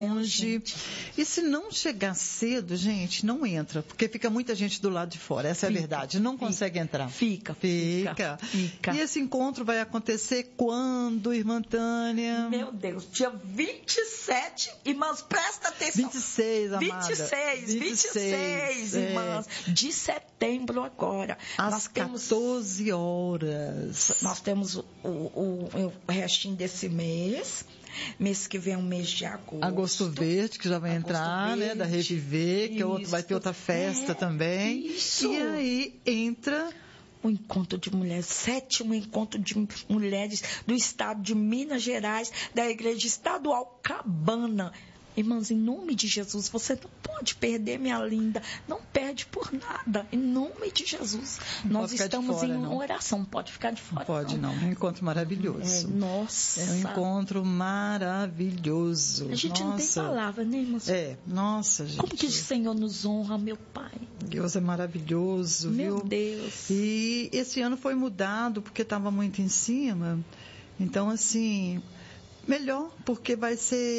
longe. E se não chegar cedo, gente, não entra, porque fica muita gente do lado de fora. Essa é a verdade. Não consegue entrar. Fica. E esse encontro vai acontecer quando, irmã Tânia? Meu Deus, dia 27, irmãs, presta atenção. 26, amada. 26, irmãs, de setembro agora. Às 14 horas. Nós temos o restinho desse mês. Mês que vem é um mês de agosto. Agosto Verde, que já vai entrar, né? Da Reviver, que vai ter outra festa também. Isso. E aí entra o encontro de mulheres, 7º encontro de mulheres do estado de Minas Gerais, da Igreja Estadual Cabana. Irmãs, em nome de Jesus, você não pode perder, minha linda. Não perde por nada. Em nome de Jesus. Nós estamos fora, em oração. Não pode ficar de fora. Não pode, não. É um encontro maravilhoso. Nossa. É um encontro maravilhoso. A gente não tem palavra, né, irmãs? Nossa, gente. Como que o Senhor nos honra, meu Pai? Deus é maravilhoso, viu? Meu Deus. E esse ano foi mudado porque estava muito em cima. Então, assim, melhor, porque vai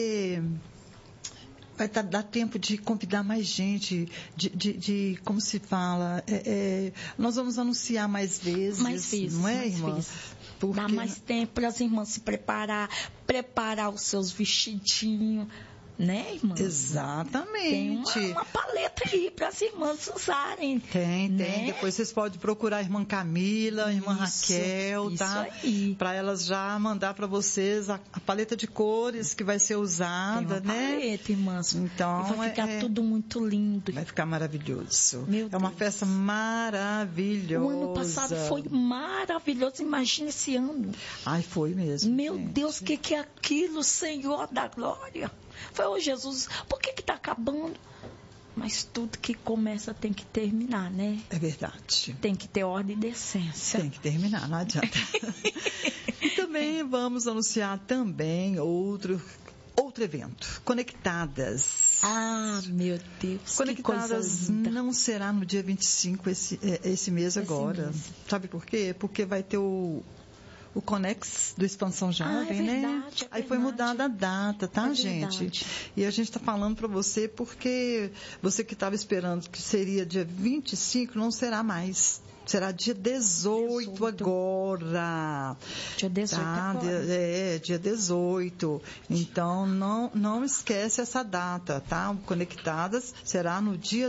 dar tempo de convidar mais gente, de como se fala, nós vamos anunciar mais vezes, não é, irmã? Porque... Dá mais tempo para as irmãs se preparar os seus vestidinhos, né, irmã? Exatamente. Tem uma paleta aí para as irmãs usarem. Tem. Né? Depois vocês podem procurar a irmã Camila, a irmã Raquel, tá? Para elas já mandar para vocês a paleta de cores que vai ser usada, tem uma paleta, irmãs. Então, vai ficar tudo muito lindo. Vai ficar maravilhoso. Meu Deus. Uma festa maravilhosa. O ano passado foi maravilhoso. Imagina esse ano. Ai, foi mesmo. Meu Deus, o que é aquilo, Senhor da glória? Foi, ô Jesus, por que está acabando? Mas tudo que começa tem que terminar, né? É verdade. Tem que ter ordem e decência. Tem que terminar, não adianta. E também vamos anunciar também outro evento, Conectadas. Ah, meu Deus, Conectadas não será no dia 25 esse mês agora. Mês. Sabe por quê? Porque vai ter o Conex do Expansão Jovem, né? Aí foi mudada a data, tá, gente? E a gente está falando para você porque você que estava esperando que seria dia 25, não será mais. Será dia 18 agora. Dia 18 agora. Dia 18. Então, não esquece essa data, tá? Conectadas será no dia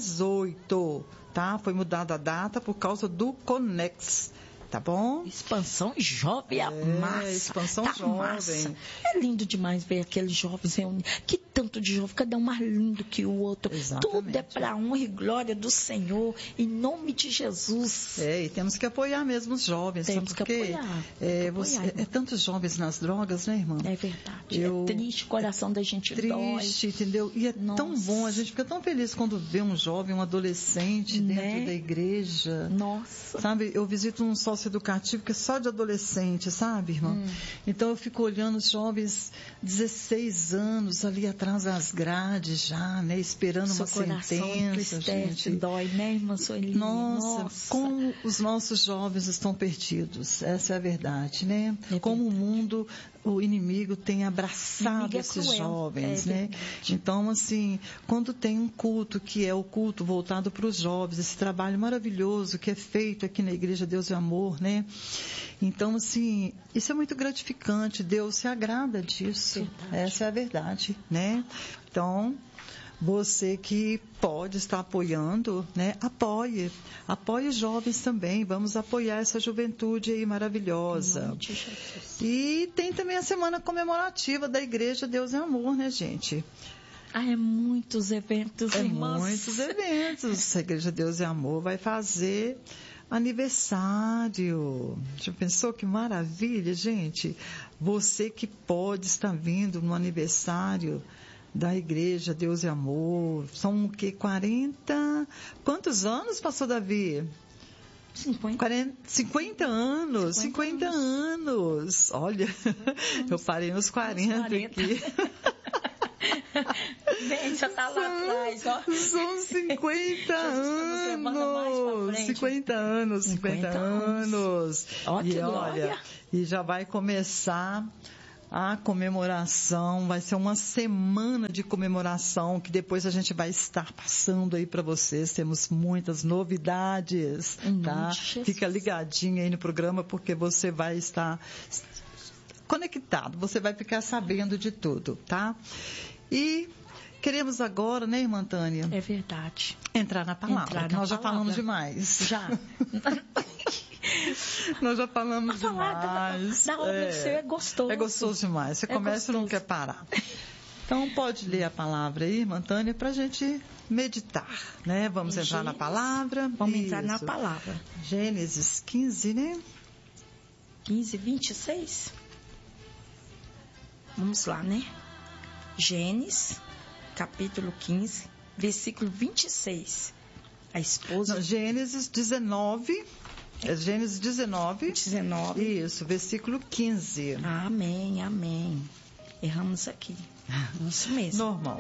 18, tá? Foi mudada a data por causa do Conex. Tá bom? Expansão Jovem, a massa. Expansão Jovem. Massa. É lindo demais ver aqueles jovens reunidos. Que tanto de jovem, cada um mais lindo que o outro. Exatamente. Tudo é para honra e glória do Senhor, em nome de Jesus. E temos que apoiar mesmo os jovens. Temos que apoiar. Tantos jovens nas drogas, né, irmã? É verdade. É triste, o coração da gente dói. Triste, entendeu? E é tão bom, a gente fica tão feliz quando vê um jovem, um adolescente dentro da igreja. Nossa. Sabe, eu visito um educativo que é só de adolescente, sabe, irmã? Então eu fico olhando os jovens 16 anos ali atrás das grades já, né, esperando uma sentença, gente. Dói, né, irmã Sueli? Nossa, como os nossos jovens estão perdidos, essa é a verdade, né? Como o mundo, o inimigo tem abraçado esses jovens, né? Então, assim, quando tem um culto que é o culto voltado para os jovens, esse trabalho maravilhoso que é feito aqui na Igreja Deus e Amor, né? Então, assim, isso é muito gratificante, Deus se agrada disso, essa é a verdade, né? Então, você que pode estar apoiando, né? Apoie os jovens também, vamos apoiar essa juventude aí maravilhosa. E tem também a semana comemorativa da Igreja Deus e Amor, né, gente? É muitos eventos, irmãs. Muitos eventos. A Igreja Deus e Amor vai fazer aniversário. Já pensou que maravilha, gente? Você que pode estar vindo no aniversário da Igreja Deus e Amor. São o quê? 40... Quantos anos, pastor Davi? 50 anos. 50 anos. Olha, eu parei nos 40 aqui. Bem, já tá lá atrás, ó. São 50 anos. 50 anos. Ó, e olha, e já vai começar A comemoração vai ser uma semana de comemoração que depois a gente vai estar passando aí para vocês. Temos muitas novidades, tá? Fica ligadinho aí no programa porque você vai estar conectado, você vai ficar sabendo de tudo, tá? E queremos agora, né, irmã Tânia? É verdade. Entrar na palavra. Nós já falamos demais. Já. Nós já falamos demais. Da obra do Senhor é gostoso. É gostoso demais. Você começa e não quer parar. Então, pode ler a palavra aí, irmã Tânia, para a gente meditar, né? Vamos entrar na palavra. Vamos entrar na palavra. Gênesis 15, né? 15, 26. Vamos lá, né? Gênesis, capítulo 15, versículo 26. A esposa... Não, Gênesis 19... É Gênesis 19. Isso, versículo 15. Amém, amém. Erramos aqui. Isso mesmo. Normal.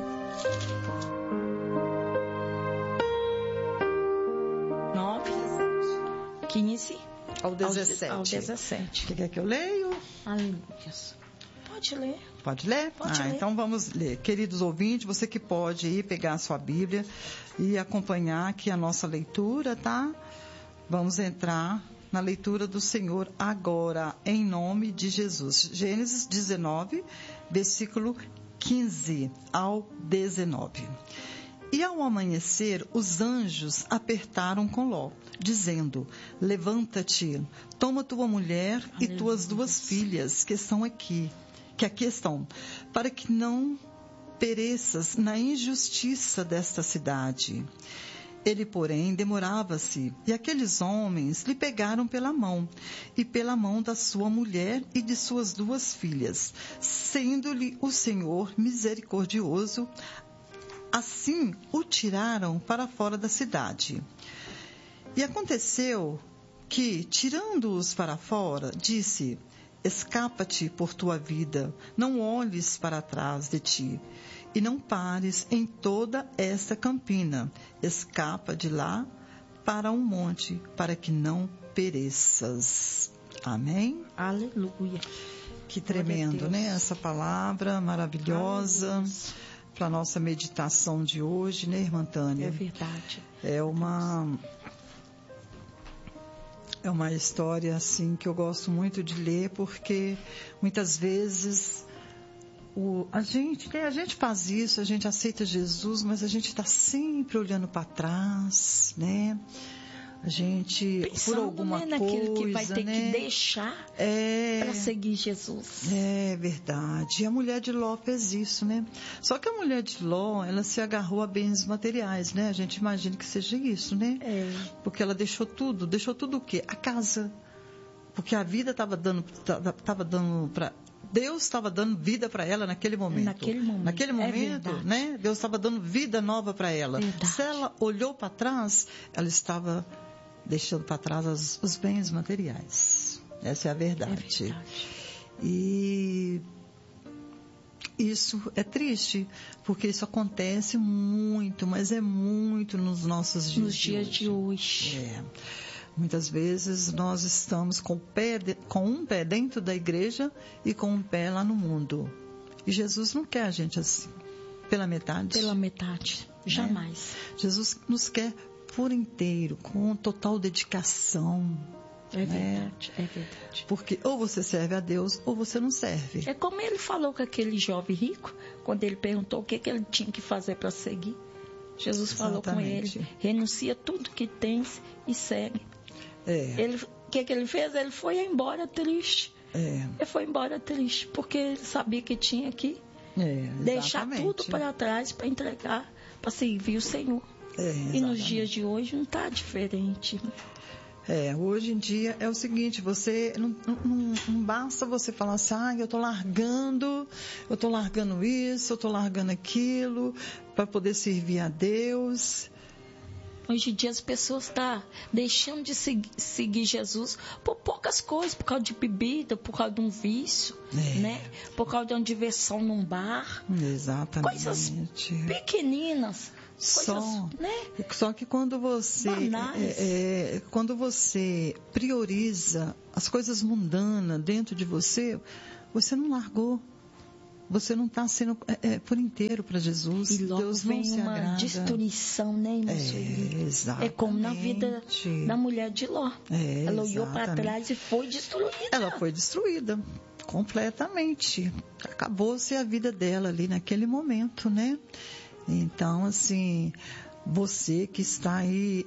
9, 15 ao 17. Ao 17. Você quer que eu leio? Aleluia. Pode ler. Pode ler? Pode ler. Então vamos ler. Queridos ouvintes, você que pode ir pegar a sua Bíblia e acompanhar aqui a nossa leitura, tá? Vamos entrar na leitura do Senhor agora, em nome de Jesus. Gênesis 19, versículo 15 ao 19. E ao amanhecer, os anjos apertaram com Ló, dizendo: levanta-te, toma tua mulher e tuas 2 filhas que aqui estão, para que não pereças na injustiça desta cidade. Ele, porém, demorava-se, e aqueles homens lhe pegaram pela mão, e pela mão da sua mulher e de suas 2 filhas, sendo-lhe o Senhor misericordioso. Assim o tiraram para fora da cidade. E aconteceu que, tirando-os para fora, disse: escapa-te por tua vida, não olhes para trás de ti. E não pares em toda esta campina. Escapa de lá para um monte, para que não pereças. Amém? Aleluia. Que tremendo, né? Essa palavra maravilhosa para a nossa meditação de hoje, né, irmã Tânia? É verdade. É uma história, assim, que eu gosto muito de ler, porque muitas vezes... A gente faz isso, a gente aceita Jesus, mas a gente está sempre olhando para trás, né? A gente, pensando, por alguma naquele coisa, que vai ter que deixar para seguir Jesus. É verdade. E a mulher de Ló fez isso, né? Só que a mulher de Ló, ela se agarrou a bens materiais, né? A gente imagina que seja isso, né? Porque ela deixou tudo o quê? A casa. Porque a vida estava dando para... Deus estava dando vida para ela naquele momento. Naquele momento, né? Deus estava dando vida nova para ela. Verdade. Se ela olhou para trás, ela estava deixando para trás os bens materiais. Essa é a verdade. E isso é triste, porque isso acontece muito, mas é muito nos nossos dias. Nos dias de hoje. Muitas vezes nós estamos com um pé dentro da igreja e com um pé lá no mundo. E Jesus não quer a gente assim, pela metade. Pela metade, jamais. Jesus nos quer por inteiro, com total dedicação. É verdade, é verdade. Porque ou você serve a Deus ou você não serve. É como ele falou com aquele jovem rico, quando ele perguntou o que ele tinha que fazer para seguir. Jesus falou com ele: renuncia tudo que tens e segue. O que ele fez? Ele foi embora triste. Ele foi embora triste, porque ele sabia que tinha que deixar tudo para trás para entregar, para servir o Senhor. E nos dias de hoje não está diferente. Hoje em dia é o seguinte, você não basta você falar assim, eu estou largando isso, eu estou largando aquilo para poder servir a Deus. Hoje em dia as pessoas estão deixando de seguir Jesus por poucas coisas, por causa de bebida, por causa de um vício, né? Por causa de uma diversão num bar. Exatamente. Coisas pequeninas. Só que quando você prioriza as coisas mundanas dentro de você você não largou. Você não está sendo por inteiro para Jesus. E logo Deus vem não se uma agrada. Destruição, né, irmã Sueli? Exatamente. É como na vida da mulher de Ló. Ela olhou para trás e foi destruída. Ela foi destruída completamente. Acabou-se a vida dela ali naquele momento, né? Então, assim, você que está aí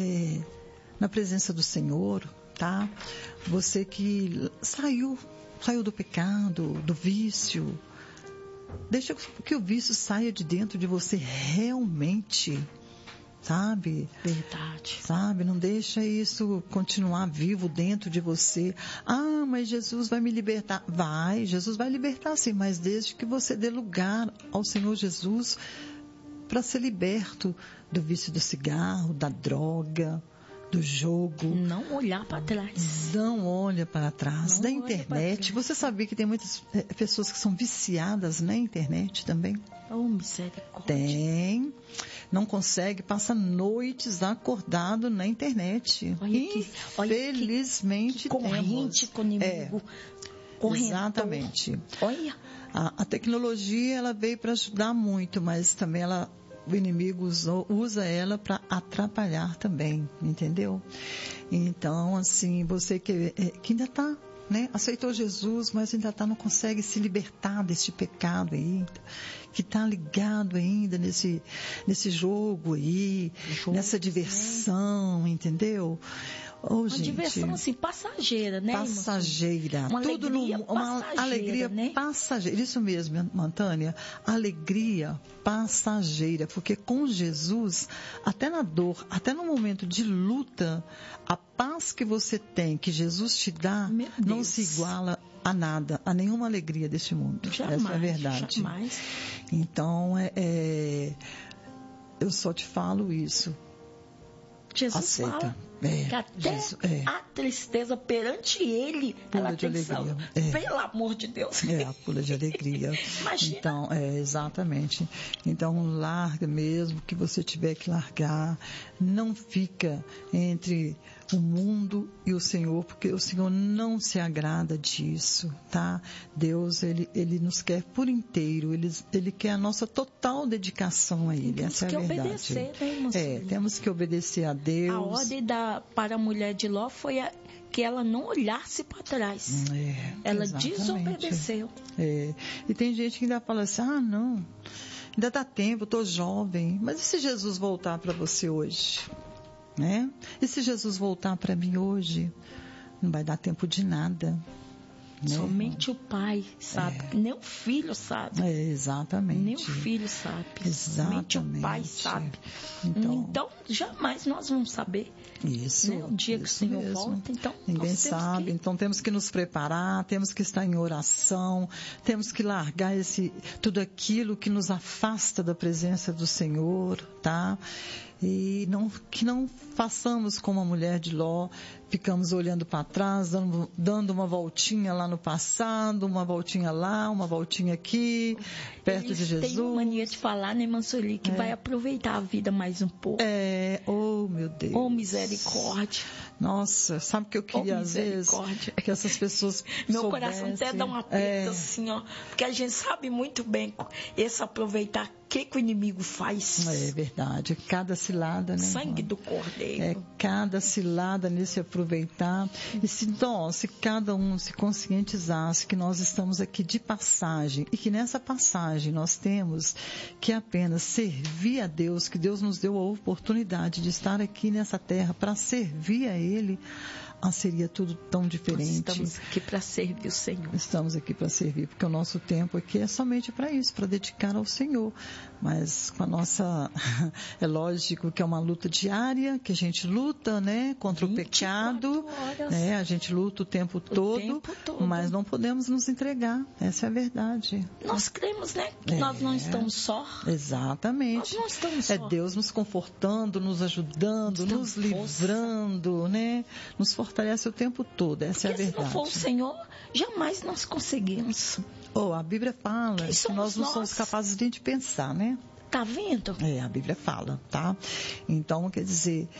na presença do Senhor, tá? Você que saiu do pecado, do vício, deixa que o vício saia de dentro de você realmente, sabe? Verdade. Sabe? Não deixa isso continuar vivo dentro de você. Ah, mas Jesus vai me libertar. Vai, Jesus vai libertar sim, mas desde que você dê lugar ao Senhor Jesus para ser liberto do vício do cigarro, da droga, do jogo. Não olhar para trás. Não olha para trás. Da internet. Você sabia que tem muitas pessoas que são viciadas na internet também? Oh, misericórdia. Tem. Não consegue, passa noites acordado na internet. Infelizmente, que corrente com o inimigo. Exatamente. Olha. A tecnologia, ela veio para ajudar muito, mas também o inimigo usa ela para atrapalhar também, entendeu? Então, assim, você que ainda está, né, aceitou Jesus, mas ainda não consegue se libertar desse pecado aí, que está ligado ainda nesse jogo aí, nessa diversão, entendeu? Uma diversão assim, passageira, né? Passageira. Uma tudo alegria uma alegria, né? passageira. Isso mesmo, Antânia. Alegria passageira. Porque com Jesus, até na dor, até no momento de luta, a paz que você tem, que Jesus te dá, não se iguala a nada, a nenhuma alegria deste mundo. Jamais, essa é a verdade. Jamais. Então, eu só te falo isso. Jesus aceita. Fala que até a tristeza perante ele, pula ela de tem alegria. Pelo amor de Deus. A pula de alegria. Imagina. Então, exatamente. Então, larga mesmo, que você tiver que largar. Não fica entre o mundo e o Senhor, porque o Senhor não se agrada disso, tá? Deus, Ele nos quer por inteiro, Ele quer a nossa total dedicação a Ele, essa é a verdade. Temos que obedecer, né, irmã Sueli? Temos que obedecer a Deus. A ordem para a mulher de Ló foi que ela não olhasse para trás. Ela exatamente. Desobedeceu. E tem gente que ainda fala assim, não, ainda dá tempo, eu estou jovem, mas e se Jesus voltar para você hoje? Né? E se Jesus voltar para mim hoje? Não vai dar tempo de nada. Né? Somente o pai sabe, nem o filho sabe. Exatamente. Nem o filho sabe. Exatamente. Somente o pai sabe. Então jamais nós vamos saber. Isso. Né? O dia que o Senhor mesmo. volta, então ninguém sabe. Então temos que nos preparar, temos que estar em oração, temos que largar tudo aquilo que nos afasta da presença do Senhor, tá? E que não façamos como a mulher de Ló, ficamos olhando para trás, dando uma voltinha lá no passado, uma voltinha lá, uma voltinha aqui, perto de Jesus. Tem uma mania de falar, né, irmã Sueli, que vai aproveitar a vida mais um pouco. Oh meu Deus. Oh, misericórdia. Nossa, sabe o que eu queria às vezes? Que essas pessoas Meu soubessem. coração até dá um aperto assim, ó. Porque a gente sabe muito bem esse aproveitar o que o inimigo faz. É verdade. Cada cilada, né? Sangue do cordeiro. Cada cilada nesse aproveitar. E se cada um se conscientizasse que nós estamos aqui de passagem e que nessa passagem nós temos que apenas servir a Deus, que Deus nos deu a oportunidade de estar aqui nessa terra para servir a Ele, seria tudo tão diferente. Nós estamos aqui para servir o Senhor. Estamos aqui para servir, porque o nosso tempo aqui é somente para isso, para dedicar ao Senhor. Mas com a nossa... É lógico que é uma luta diária, que a gente luta, né, contra o pecado. A gente luta o tempo todo, mas não podemos nos entregar. Essa é a verdade. Nós cremos, né, que nós não estamos só. Exatamente. Nós não estamos só. É Deus nos confortando, nos ajudando, nos livrando, né? Nos fortalece o tempo todo. Essa é a verdade. Se não for o Senhor, jamais nós conseguimos. A Bíblia fala que nós não somos capazes de pensar, né? Tá vendo? A Bíblia fala, tá? Então, quer dizer,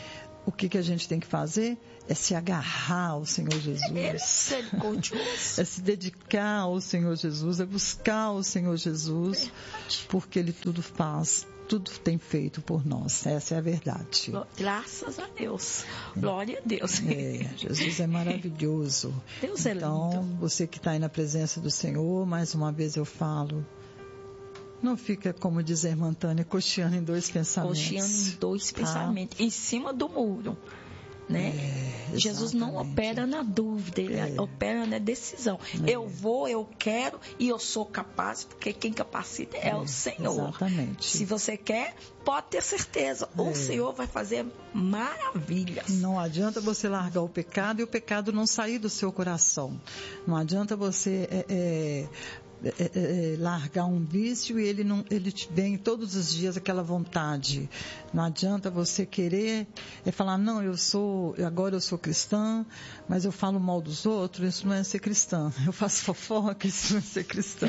o que a gente tem que fazer? É se agarrar ao Senhor Jesus. É se dedicar ao Senhor Jesus, é buscar o Senhor Jesus, porque Ele tudo faz, tudo tem feito por nós. Essa é a verdade. Graças a Deus. Glória a Deus. Jesus é maravilhoso. Deus é lindo. Então, você que está aí na presença do Senhor, mais uma vez eu falo, não fica, como diz a irmã Tânia, cocheando em dois pensamentos. Cocheando em dois pensamentos, em cima do muro. Né? Jesus não opera na dúvida, Ele opera na decisão. Eu vou, eu quero e eu sou capaz, porque quem capacita é o Senhor. Exatamente. Se você quer, pode ter certeza, o Senhor vai fazer maravilhas. Não adianta você largar o pecado e o pecado não sair do seu coração. Não adianta você largar um vício e ele te vem todos os dias aquela vontade. Não adianta você querer falar, não, agora eu sou cristã, mas eu falo mal dos outros, isso não é ser cristã. Eu faço fofoca, isso não é ser cristã.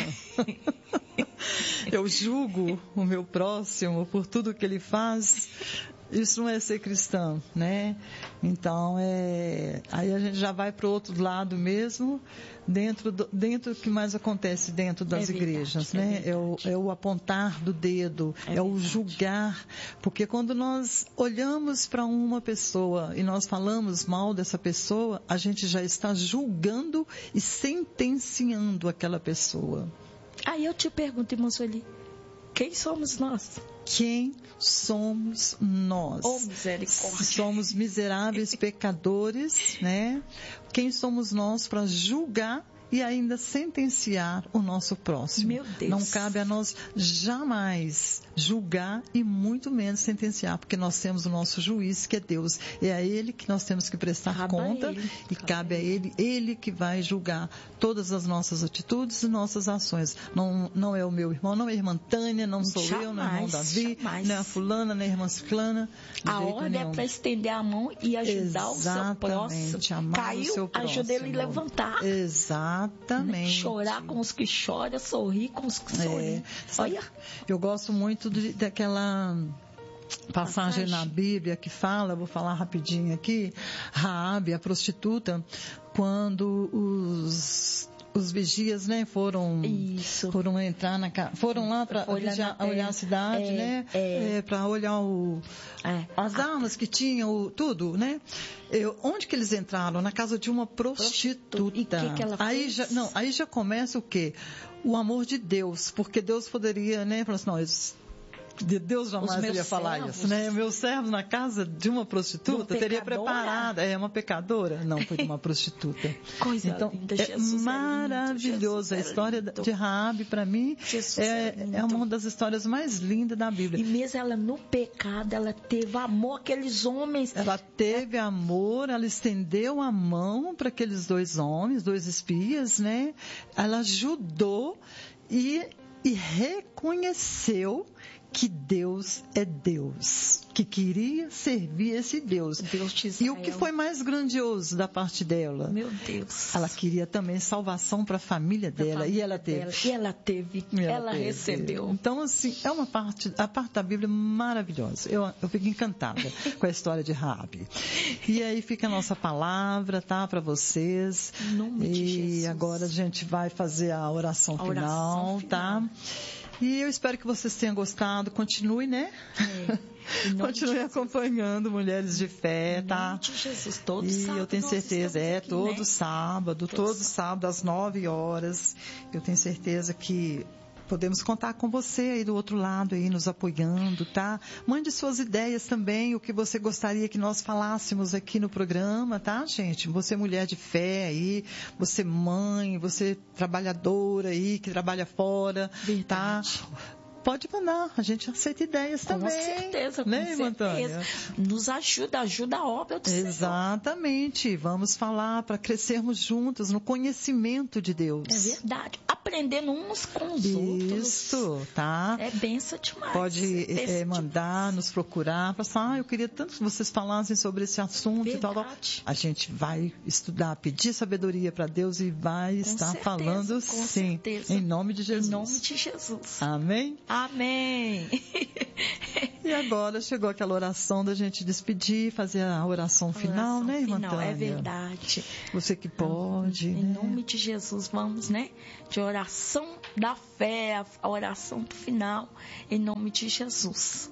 Eu julgo o meu próximo por tudo que ele faz. Isso não é ser cristão, né? Então, aí a gente já vai para o outro lado mesmo, dentro do que mais acontece dentro das igrejas, né? É o apontar do dedo, é o julgar, porque quando nós olhamos para uma pessoa e nós falamos mal dessa pessoa, a gente já está julgando e sentenciando aquela pessoa. Aí eu te pergunto, irmã Sueli, quem somos nós? Quem somos nós? Oh, misericórdia. Somos miseráveis pecadores, né? Quem somos nós para julgar e ainda sentenciar o nosso próximo? Meu Deus. Não cabe a nós jamais julgar e muito menos sentenciar, porque nós temos o nosso juiz, que é Deus. É a Ele que nós temos que prestar conta e cabe a Ele que vai julgar todas as nossas atitudes e nossas ações. Não é o meu irmão, não é a irmã Tânia, não sou eu, não é o irmão Davi, não é a fulana, não é a irmã Ciclana. A ordem é para estender a mão e ajudar o seu próximo. Caiu, ajuda ele a levantar. Exatamente. Chorar com os que choram, sorrir com os que sorriem. Olha. Eu gosto muito daquela passagem na Bíblia que fala, vou falar rapidinho aqui, Raabe, a prostituta, quando os vigias, né, foram entrar foram lá para olhar a cidade, né, para olhar as armas que tinham, tudo, né? Onde que eles entraram? Na casa de uma prostituta. E que ela fez? Aí já começa o quê? O amor de Deus, porque Deus poderia, né, falar assim, não, Deus jamais iria falar isso, né? Meu servo na casa de uma prostituta teria preparado. É uma pecadora? Não, foi de uma prostituta. Coisa linda, Jesus maravilhoso. A história de Raabe, para mim, é uma das histórias mais lindas da Bíblia. E mesmo ela no pecado, ela teve amor àqueles homens. Ela teve amor, ela estendeu a mão para aqueles dois homens, dois espias, né? Ela ajudou e reconheceu que Deus é Deus, que queria servir esse Deus. Deus de Israel. E o que foi mais grandioso da parte dela? Meu Deus. Ela queria também salvação para a família dela, e ela teve. Ela recebeu. Então, assim, é a parte da Bíblia maravilhosa. Eu fico encantada com a história de Raabe. E aí fica a nossa palavra, tá, para vocês. Em nome de Jesus. E agora a gente vai fazer a oração final, tá? E eu espero que vocês tenham gostado. Continue, né? Continue acompanhando Mulheres de Fé, tá? De Jesus, todo e sábado. E eu tenho certeza, aqui, todo né? sábado, todo sábado às 9 horas. Eu tenho certeza que podemos contar com você aí do outro lado, aí nos apoiando, tá? Mande suas ideias também, o que você gostaria que nós falássemos aqui no programa, tá, gente? Você mulher de fé aí, você mãe, você trabalhadora aí, que trabalha fora, Verdade. Tá? Pode mandar, a gente aceita ideias também. Com certeza, né, com certeza. Nos ajuda a obra do Senhor. Exatamente, vamos falar para crescermos juntos no conhecimento de Deus. É verdade, aprendendo uns com os outros. Isso, tá? É benção demais. Pode mandar, nos procurar, falar, eu queria tanto que vocês falassem sobre esse assunto. Verdade. E tal. A gente vai estudar, pedir sabedoria para Deus e vai estar falando sim, em nome de Jesus. Em nome de Jesus. Amém? Amém. E agora chegou aquela oração da gente despedir, fazer a oração final, né, irmã Tânia? É verdade. Você que pode. Em nome de Jesus, vamos, né? De oração da fé, a oração do final, em nome de Jesus.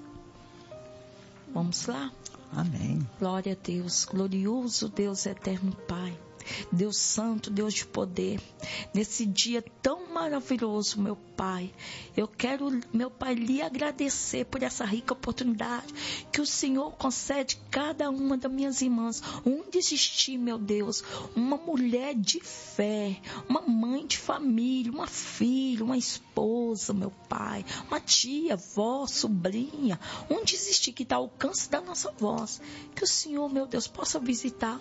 Vamos lá? Amém. Glória a Deus, glorioso Deus eterno Pai. Deus santo, Deus de poder, nesse dia tão maravilhoso, meu Pai, eu quero, meu Pai, lhe agradecer por essa rica oportunidade que o Senhor concede cada uma das minhas irmãs, onde existir, meu Deus, uma mulher de fé, uma mãe de família, uma filha, uma esposa, meu Pai, uma tia, avó, sobrinha, onde existir que está ao alcance da nossa voz, que o Senhor, meu Deus, possa visitar,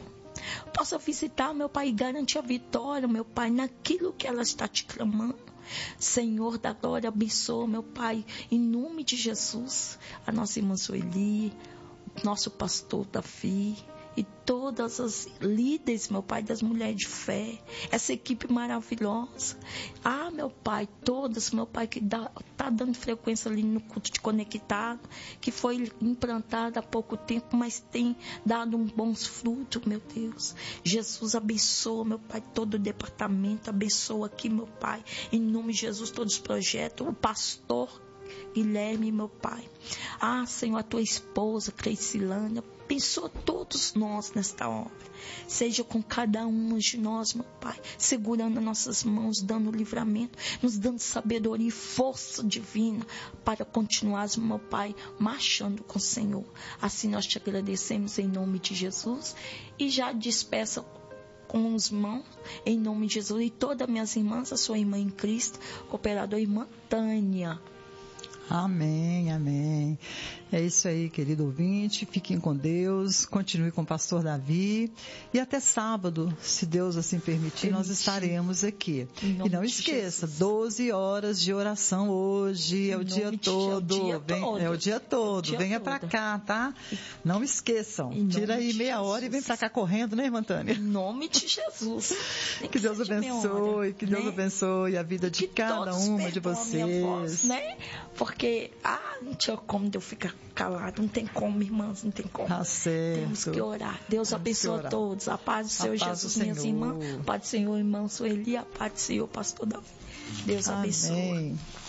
meu Pai, e garantir a vitória, meu Pai, naquilo que ela está te clamando. Senhor da glória, abençoa, meu Pai, em nome de Jesus, a nossa irmã Sueli, nosso pastor Davi, e todas as líderes, meu Pai, das mulheres de fé, essa equipe maravilhosa. Meu Pai, todas, meu Pai, que está dando frequência ali no culto de conectado, que foi implantada há pouco tempo, mas tem dado bons frutos, meu Deus. Jesus, abençoa, meu Pai, todo o departamento, abençoa aqui, meu Pai, em nome de Jesus, todos os projetos, o pastor Guilherme, meu Pai. Senhor, a tua esposa, Cleicilânia, abençoa todos nós nesta hora. Seja com cada um de nós, meu Pai, segurando nossas mãos, dando livramento, nos dando sabedoria e força divina para continuarmos, meu Pai, marchando com o Senhor. Assim nós te agradecemos em nome de Jesus e já despeça com os mãos, em nome de Jesus, e todas minhas irmãs, a sua irmã em Cristo, cooperadora irmã Tânia. Amém, amém. É isso aí, querido ouvinte. Fiquem com Deus. Continue com o pastor Davi. E até sábado, se Deus assim permitir, nós estaremos aqui. E não esqueça, 12 horas de oração hoje. É o dia todo. É o dia todo. Venha para cá, tá? Não esqueçam. Tira aí meia hora e vem para cá correndo, né, irmã Tânia? Em nome de Jesus. Que Deus abençoe. Que Deus abençoe a vida de cada uma de vocês. Voz, né? Porque, não tinha como eu ficar calado, não tem como, irmãs, não tem como. Certo. Temos que orar. Deus abençoe a todos. A paz do Senhor Jesus, minhas irmãs. A paz do Senhor, irmã Sueli, a paz do Senhor, pastor Davi. Deus abençoe. Amém.